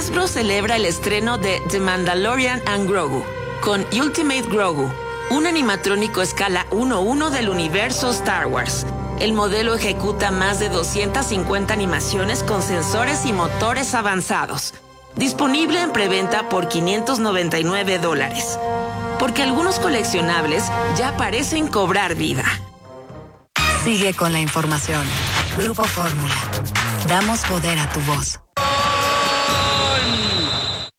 Hasbro celebra el estreno de The Mandalorian and Grogu, con Ultimate Grogu, un animatrónico escala 1:1 del universo Star Wars. El modelo ejecuta más de 250 animaciones con sensores y motores avanzados. Disponible en preventa por $599. Porque algunos coleccionables ya parecen cobrar vida. Sigue con la información. Grupo Fórmula. Damos poder a tu voz.